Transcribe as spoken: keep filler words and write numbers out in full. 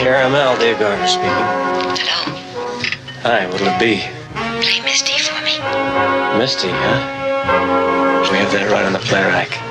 Caramel, Dave Garner speaking. Hello. Hi, what'll it be? Play Misty for me. Misty, huh? We have that right on the play rack.